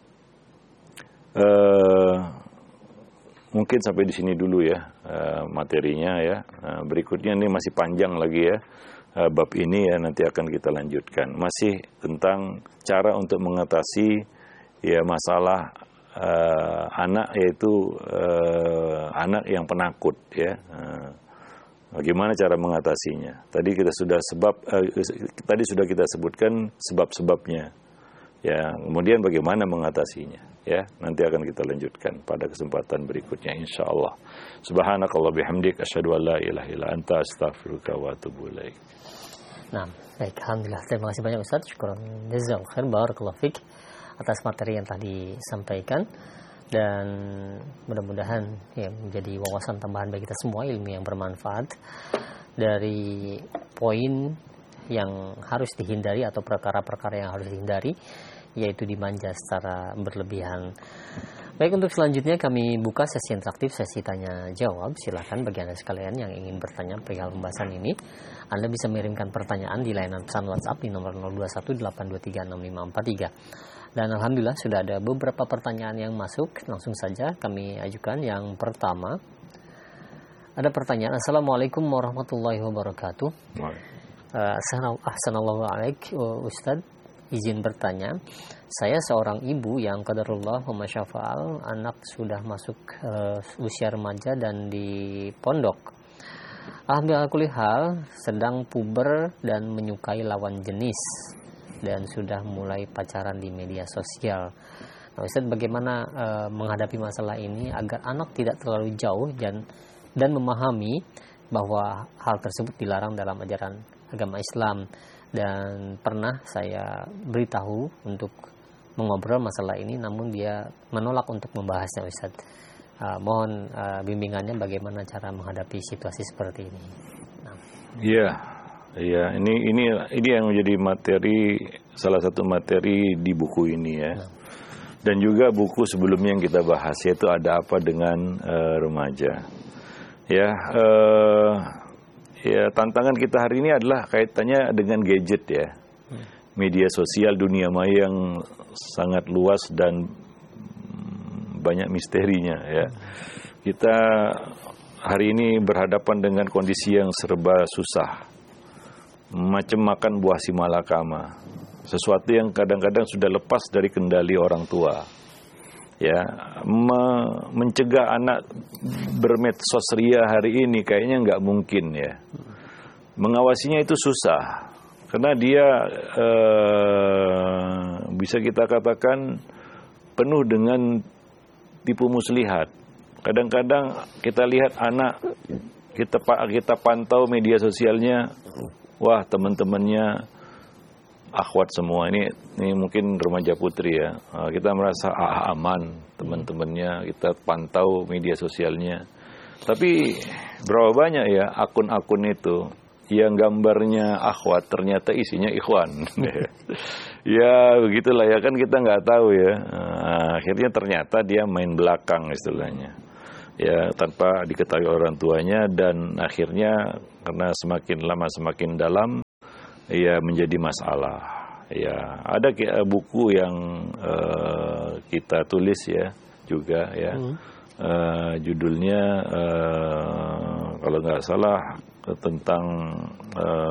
Eh Mungkin sampai di sini dulu ya uh, materinya ya. Uh, berikutnya ini masih panjang lagi ya uh, bab ini ya, nanti akan kita lanjutkan. Masih tentang cara untuk mengatasi ya masalah uh, anak, yaitu uh, anak yang penakut ya. Uh, bagaimana cara mengatasinya? Tadi kita sudah sebab uh, tadi sudah kita sebutkan sebab-sebabnya. Ya, kemudian bagaimana mengatasinya? Ya, nanti akan kita lanjutkan pada kesempatan berikutnya insyaallah. Subhanakallah bihamdik asyhadu an la ilaha illa anta astaghfiruka wa atubu ilaik. Nah, baik, alhamdulillah. Terima kasih banyak Ustaz. Syukran jazakallahu khair, barakallahu fik atas materi yang tadi disampaikan, dan mudah-mudahan ya menjadi wawasan tambahan bagi kita semua, ilmu yang bermanfaat dari poin yang harus dihindari atau perkara-perkara yang harus dihindari, yaitu dimanja secara berlebihan. Baik, untuk selanjutnya kami buka sesi interaktif, sesi tanya jawab. Silakan bagi Anda sekalian yang ingin bertanya perihal pembahasan ini, Anda bisa mengirimkan pertanyaan di layanan pesan WhatsApp di nomor nol dua satu delapan dua tiga enam lima empat tiga. Dan alhamdulillah sudah ada beberapa pertanyaan yang masuk. Langsung saja kami ajukan. Yang pertama, ada pertanyaan. Assalamualaikum warahmatullahi wabarakatuh. Ahsanallahu alaik Ustadz, izin bertanya, saya seorang ibu yang qadarullah wa masyafa'al, anak sudah masuk uh, usia remaja dan di pondok. Alhamdulillah kulli hal sedang puber dan menyukai lawan jenis dan sudah mulai pacaran di media sosial. Nah, Ustadz, bagaimana uh, menghadapi masalah ini agar anak tidak terlalu jauh dan dan memahami bahwa hal tersebut dilarang dalam ajaran agama Islam? Dan pernah saya beritahu untuk mengobrol masalah ini, namun dia menolak untuk membahasnya, Ustaz. Uh, mohon uh, bimbingannya bagaimana cara menghadapi situasi seperti ini. Iya, iya. Ini ini ini yang menjadi materi, salah satu materi di buku ini ya. Nah. Dan juga buku sebelumnya yang kita bahas, yaitu Ada Apa Dengan uh, Remaja. Ya. Uh, Ya, tantangan kita hari ini adalah kaitannya dengan gadget ya. Media sosial, dunia maya yang sangat luas dan banyak misterinya ya. Kita hari ini berhadapan dengan kondisi yang serba susah. Macam makan buah si malakama. sesuatu yang kadang-kadang sudah lepas dari kendali orang tua. Ya, me- mencegah anak bermedsos ria hari ini kayaknya nggak mungkin ya. Mengawasinya itu susah, karena dia eh, bisa kita katakan penuh dengan tipu muslihat. Kadang-kadang kita lihat anak, kita kita pantau media sosialnya, wah teman-temannya akhwat semua, ini ini mungkin remaja putri ya. Kita merasa ah, aman, teman-temannya kita pantau media sosialnya. Tapi berapa banyak ya akun-akun itu yang gambarnya akhwat ternyata isinya ikhwan. Ya begitulah ya, kan kita nggak tahu ya. Nah, akhirnya ternyata dia main belakang istilahnya. Ya tanpa diketahui orang tuanya, dan akhirnya karena semakin lama semakin dalam ya menjadi masalah. Ya ada buku yang uh, kita tulis ya juga ya. Hmm. Uh, judulnya uh, kalau nggak salah tentang uh,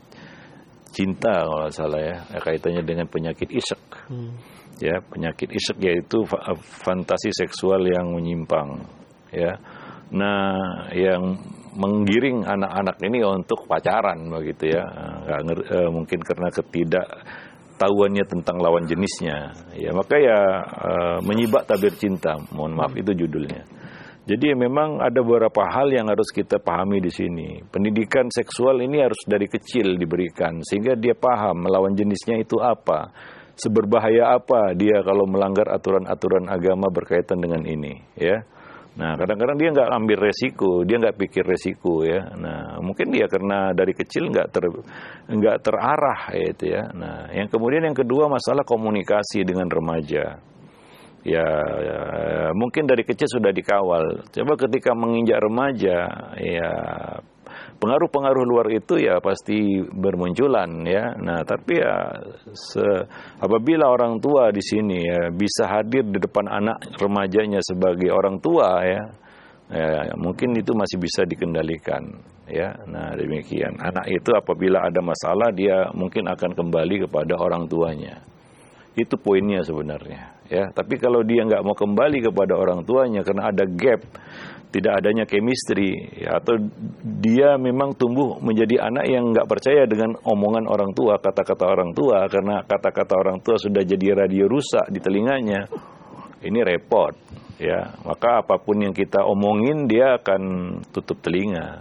cinta kalau nggak salah ya, kaitannya dengan penyakit isyak. Hmm. Ya penyakit isyak yaitu fa- fantasi seksual yang menyimpang. Ya, nah yang menggiring anak-anak ini untuk pacaran begitu ya, nggak uh, mungkin karena ketidaktahuannya tentang lawan jenisnya, ya maka ya uh, menyibak tabir cinta, mohon maaf itu judulnya. Jadi memang ada beberapa hal yang harus kita pahami di sini. Pendidikan seksual ini harus dari kecil diberikan sehingga dia paham melawan jenisnya itu apa, seberbahaya apa dia kalau melanggar aturan-aturan agama berkaitan dengan ini, ya. Nah, kadang-kadang dia nggak ambil resiko, dia nggak pikir resiko ya. Nah, mungkin dia karena dari kecil nggak ter nggak terarah ya itu ya. Nah, yang kemudian yang kedua masalah komunikasi dengan remaja. Ya, ya mungkin dari kecil sudah dikawal. Coba ketika menginjak remaja, ya pengaruh-pengaruh luar itu ya pasti bermunculan ya. Nah, tapi ya se, apabila orang tua di sini ya bisa hadir di depan anak remajanya sebagai orang tua ya, ya mungkin itu masih bisa dikendalikan ya. Nah, demikian. Anak itu apabila ada masalah dia mungkin akan kembali kepada orang tuanya. Itu poinnya sebenarnya ya. Tapi kalau dia nggak mau kembali kepada orang tuanya karena ada gap, tidak adanya chemistry ya, atau dia memang tumbuh menjadi anak yang nggak percaya dengan omongan orang tua, kata-kata orang tua, karena kata-kata orang tua sudah jadi radio rusak di telinganya, ini repot ya. Maka apapun yang kita omongin dia akan tutup telinga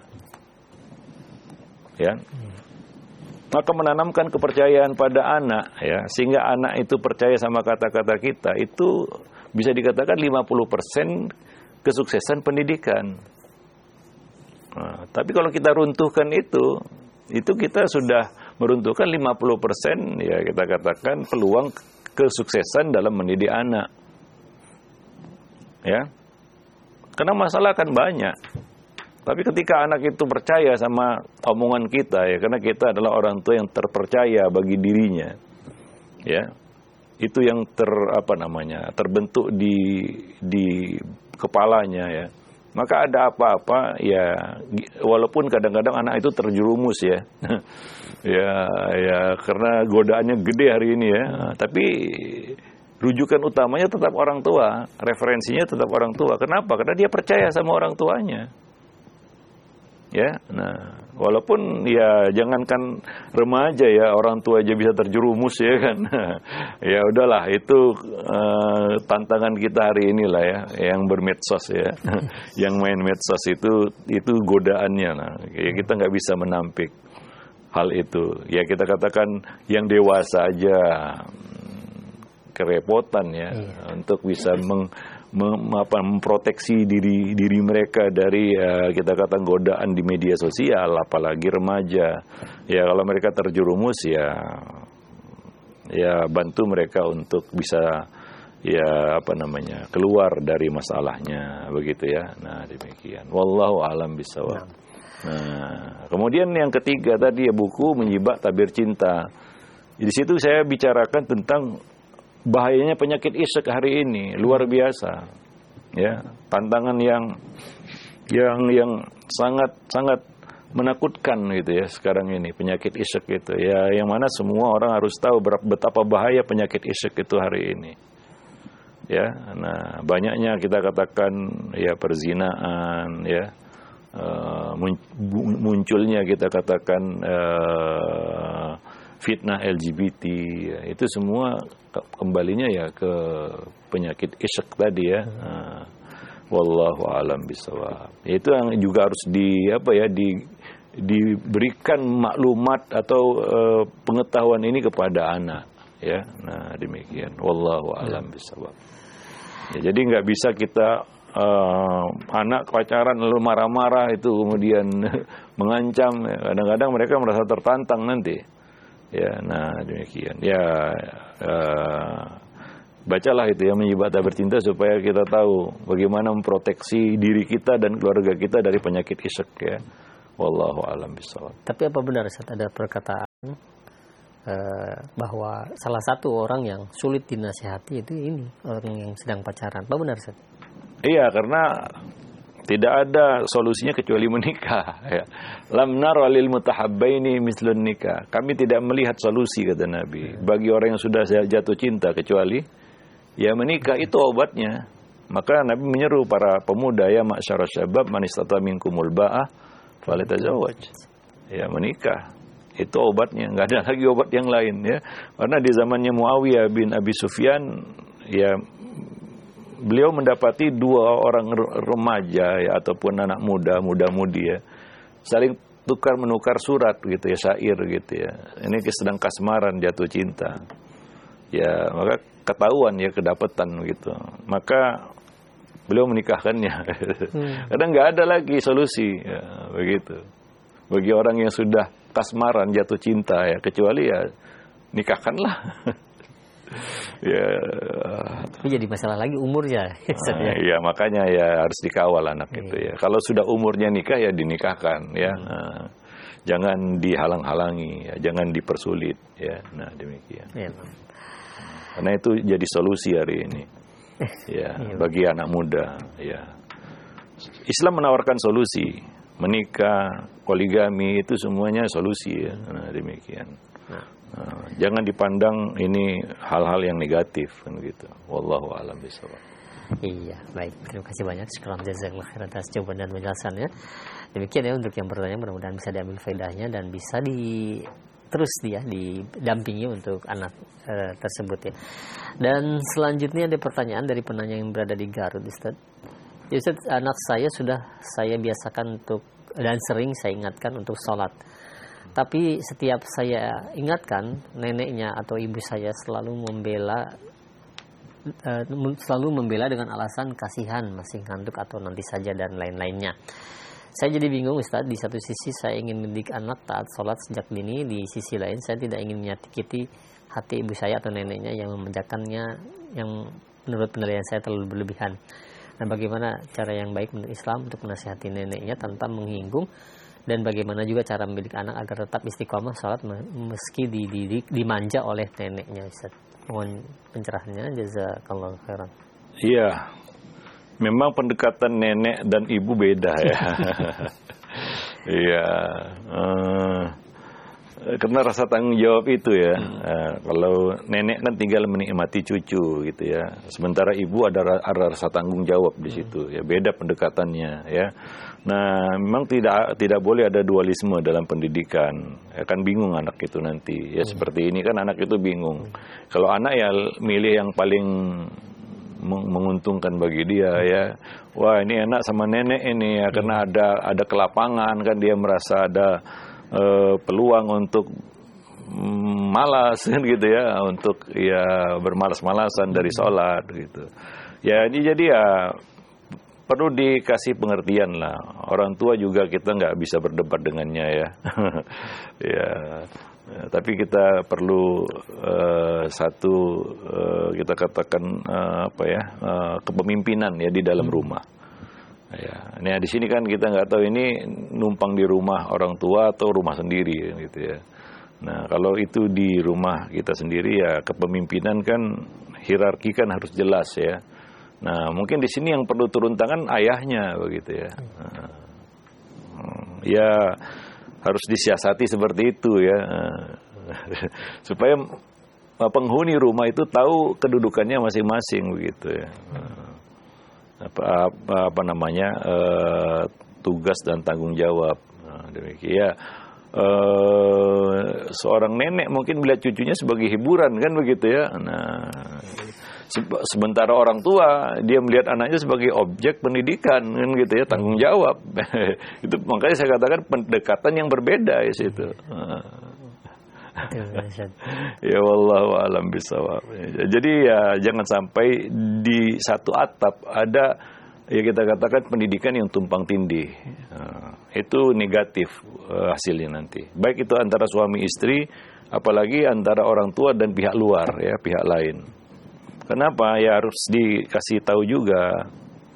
ya. Maka menanamkan kepercayaan pada anak ya, sehingga anak itu percaya sama kata-kata kita, itu bisa dikatakan lima puluh persen kesuksesan pendidikan. Nah, tapi kalau kita runtuhkan itu, itu kita sudah meruntuhkan lima puluh persen ya kita katakan peluang kesuksesan dalam mendidik anak. Ya. Karena masalah kan banyak. Tapi ketika anak itu percaya sama omongan kita ya, karena kita adalah orang tua yang terpercaya bagi dirinya. Ya. Itu yang ter apa namanya? terbentuk di di kepalanya ya. Maka ada apa-apa ya, walaupun kadang-kadang anak itu terjerumus ya. ya ya karena godaannya gede hari ini ya. Tapi rujukan utamanya tetap orang tua, referensinya tetap orang tua. Kenapa? Karena dia percaya sama orang tuanya. Ya, nah, walaupun ya jangankan remaja ya, orang tua aja bisa terjerumus ya kan. Ya udahlah, itu uh, tantangan kita hari inilah ya, yang bermedsos ya, yang main medsos itu itu godaannya. Nah, ya kita nggak bisa menampik hal itu. Ya kita katakan yang dewasa aja kerepotan ya, iya. untuk bisa meng Mem, apa, memproteksi diri diri mereka dari uh, kita kata godaan di media sosial, apalagi remaja. Ya kalau mereka terjerumus ya ya bantu mereka untuk bisa ya apa namanya keluar dari masalahnya begitu ya. Nah demikian. Wallahu a'lam bishawab. Nah kemudian yang ketiga tadi ya buku Menyibak Tabir Cinta. Di situ saya bicarakan tentang bahayanya penyakit isyak hari ini luar biasa, ya tantangan yang yang yang sangat sangat menakutkan gitu ya sekarang ini penyakit isek itu ya, yang mana semua orang harus tahu betapa bahaya penyakit isek itu hari ini. Ya, nah banyaknya kita katakan ya perzinaan ya, uh, munculnya kita katakan uh, fitnah L G B T ya, itu semua kembalinya ya ke penyakit isek tadi ya. Uh, wallahu alam bisawab. Itu yang juga harus di apa ya di diberikan maklumat atau uh, pengetahuan ini kepada anak ya. Nah demikian. Wallahu alam bisawab. Ya, jadi nggak bisa kita uh, anak pacaran lalu marah-marah itu kemudian mengancam. Ya. Kadang-kadang mereka merasa tertantang nanti. Ya, nah demikian. Ya, uh, bacalah itu ya Menyibata Bercinta supaya kita tahu bagaimana memproteksi diri kita dan keluarga kita dari penyakit isek ya. Wallahu a'lam bishawab. Tapi apa benar Ustaz ada perkataan Uh, bahwa salah satu orang yang sulit dinasihati itu ini orang yang sedang pacaran? Apa benar Ustaz? Iya, karena tidak ada solusinya kecuali menikah ya. Lam nara lil mutahabbaini mislun nikah. Kami tidak melihat solusi kata Nabi bagi orang yang sudah jatuh cinta kecuali ya menikah, itu obatnya. Maka Nabi menyeru para pemuda ya ma'syarasy syabab man istata minkumul ba'ah falyatazawwaj. Ya menikah. Itu obatnya, nggak ada lagi obat yang lain ya. Karena di zamannya Muawiyah bin Abi Sufyan ya beliau mendapati dua orang remaja ya ataupun anak muda, muda-mudi ya saling tukar menukar surat gitu ya, syair gitu ya. Ini sedang kasmaran jatuh cinta. Ya, maka ketahuan ya kedapatan gitu. Maka beliau menikahkannya. Hmm. Karena nggak ada lagi solusi ya, begitu. Bagi orang yang sudah kasmaran jatuh cinta ya, kecuali ya nikahkanlah. Ya. Ini jadi masalah lagi umurnya. Nah, ya makanya ya harus dikawal anak itu ya. Kalau sudah umurnya nikah ya dinikahkan ya. Hmm. Nah, jangan dihalang-halangi ya, jangan dipersulit ya. Nah demikian. Ya. Karena itu jadi solusi hari ini. Ya, bagi anak muda ya. Islam menawarkan solusi. Menikah, poligami itu semuanya solusi ya. Nah, demikian. Nah, jangan dipandang ini hal-hal yang negatif kan gitu. Wallahu a'lam bishawab. Iya, baik. Terima kasih banyak. Syukran jazakallahu khairan atas jawaban dan penjelasannya. Demikian ya untuk yang bertanya, mudah-mudahan bisa diambil faedahnya dan bisa di terus dia didampingi untuk anak e, tersebut ya. Dan selanjutnya ada pertanyaan dari penanya yang berada di Garut, Ustaz. Ya Ustaz, anak saya sudah saya biasakan untuk dan sering saya ingatkan untuk sholat. Tapi setiap saya ingatkan, neneknya atau ibu saya selalu membela uh, selalu membela dengan alasan kasihan, masih ngantuk atau nanti saja dan lain-lainnya. Saya jadi bingung Ustaz, di satu sisi saya ingin mendidik anak taat sholat sejak dini, di sisi lain saya tidak ingin menyakiti hati ibu saya atau neneknya yang memanjakannya yang menurut penilaian saya terlalu berlebihan. Nah, bagaimana cara yang baik menurut Islam untuk menasihati neneknya tanpa menyinggung, dan bagaimana juga cara mendidik anak agar tetap istiqomah sholat meski dididik dimanja oleh neneknya, Ustaz. Mohon pencerahannya, jazakallahu khairan. Iya, memang pendekatan nenek dan ibu beda ya. Iya, uh, karena rasa tanggung jawab itu ya. Uh, kalau nenek kan tinggal menikmati cucu gitu ya. Sementara ibu ada, ada rasa tanggung jawab di situ. Ya beda pendekatannya ya. Nah, memang tidak tidak boleh ada dualisme dalam pendidikan. Ya, kan bingung anak itu nanti. Ya seperti ini kan anak itu bingung. Kalau anak ya milih yang paling menguntungkan bagi dia ya. Wah, ini enak sama nenek ini ya karena ada ada kelapangan kan, dia merasa ada Uh, peluang untuk mm, malas kan gitu ya, untuk ya bermalas-malasan dari sholat gitu. Ya ini jadi ya perlu dikasih pengertian lah. Orang tua juga kita nggak bisa berdebat dengannya ya. Ya, ya, tapi kita perlu uh, satu uh, kita katakan uh, apa ya uh, kepemimpinan ya di dalam rumah. Ya, nah di sini kan kita nggak tahu ini numpang di rumah orang tua atau rumah sendiri gitu ya. Nah kalau itu di rumah kita sendiri ya kepemimpinan kan hierarki kan harus jelas ya. Nah mungkin di sini yang perlu turun tangan ayahnya begitu ya. Nah, ya harus disiasati seperti itu ya. Supaya penghuni rumah itu tahu kedudukannya masing-masing begitu ya. Apa apa, apa namanya? Uh, tugas dan tanggung jawab. Nah, demikian ya. Uh, seorang nenek mungkin melihat cucunya sebagai hiburan kan begitu ya. Nah, sementara orang tua dia melihat anaknya sebagai objek pendidikan kan gitu ya, tanggung jawab. Itu makanya saya katakan pendekatan yang berbeda di situ. Ya wallahu a'lam bishawab. Jadi ya jangan sampai di satu atap ada ya kita katakan pendidikan yang tumpang tindih. Nah, itu negatif uh, hasilnya nanti. Baik itu antara suami istri, apalagi antara orang tua dan pihak luar ya, pihak lain. Kenapa? Ya harus dikasih tahu juga.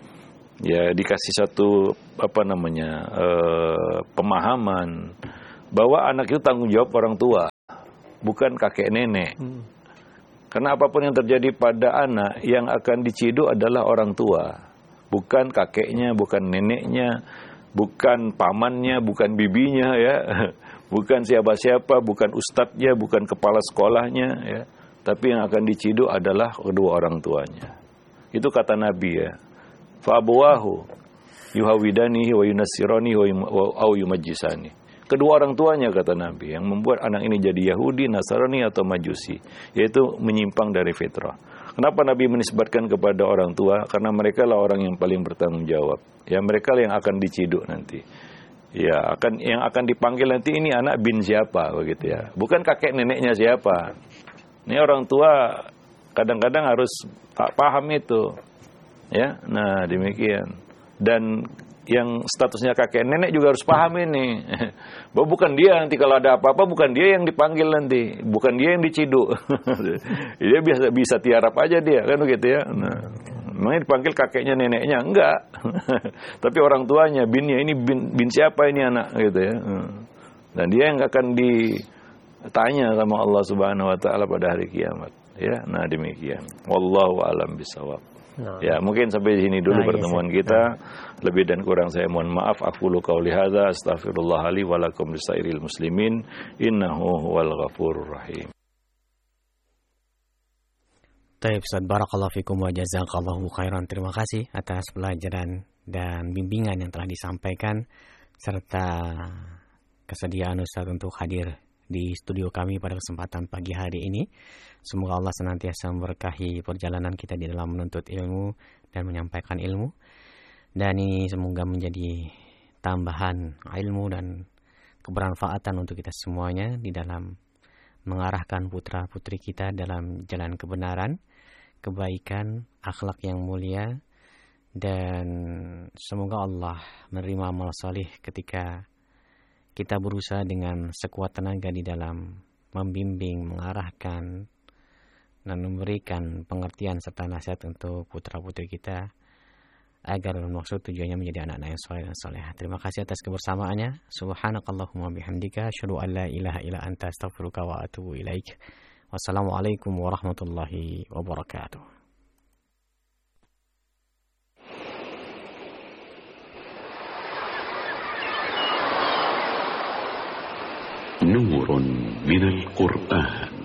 Ya dikasih satu apa namanya uh, pemahaman bahwa anak itu tanggung jawab orang tua, bukan kakek nenek. Hmm. Karena apapun yang terjadi pada anak, yang akan diciduk adalah orang tua. Bukan kakeknya, bukan neneknya, bukan pamannya, bukan bibinya ya, bukan siapa-siapa, bukan ustadznya, bukan kepala sekolahnya ya. Tapi yang akan diciduk adalah kedua orang tuanya. Itu kata Nabi ya. Fa abawahu yuhawidanihi wa yunassirani wa yumajjisani. Kedua orang tuanya kata Nabi yang membuat anak ini jadi Yahudi, Nasrani atau Majusi, yaitu menyimpang dari fitrah. Kenapa Nabi menisbatkan kepada orang tua? Karena mereka lah orang yang paling bertanggung jawab. Ya mereka lah yang akan diciduk nanti. Ya akan yang akan dipanggil nanti ini anak bin siapa begitu ya. Bukan kakek neneknya siapa. Ini orang tua kadang-kadang harus paham itu. Ya. Nah, demikian. Dan yang statusnya kakek nenek juga harus paham ini. Bahwa bukan dia nanti kalau ada apa-apa bukan dia yang dipanggil nanti, bukan dia yang diciduk. Dia bisa bisa tiarap aja dia kan begitu ya. Nah, memang dipanggil kakeknya neneknya enggak. Tapi orang tuanya binnya ini bin, bin siapa ini anak gitu ya. Dan dia yang akan ditanya sama Allah Subhanahu wa taala pada hari kiamat ya. Nah, demikian. Wallahu a'lam bishawab. No. Ya, mungkin sampai di sini dulu nah, pertemuan yes, kita. Nah. Lebih dan kurang saya mohon maaf. Aqulu qauli hadza astaghfirullah li wa lakum lisairil muslimin innahu huwal ghafurur rahim. Baik, Ustaz, barakallahu fikum wa jazakallahu khairan. Terima kasih atas pelajaran dan bimbingan yang telah disampaikan serta kesediaan Ustaz untuk hadir di studio kami pada kesempatan pagi hari ini. Semoga Allah senantiasa memberkahi perjalanan kita di dalam menuntut ilmu dan menyampaikan ilmu. Dan ini semoga menjadi tambahan ilmu dan kebermanfaatan untuk kita semuanya di dalam mengarahkan putra-putri kita dalam jalan kebenaran, kebaikan, akhlak yang mulia. Dan semoga Allah menerima amal salih ketika kita berusaha dengan sekuat tenaga di dalam membimbing, mengarahkan, dan memberikan pengertian serta nasihat untuk putra-putri kita agar maksud tujuannya menjadi anak-anak yang saleh dan salehah. Terima kasih atas kebersamaannya. Subhanakallahumma bihamdika asyhadu an la ilaha illa anta astaghfiruka wa atubu ilaik. Wassalamualaikum warahmatullahi wabarakatuh. نور من القرآن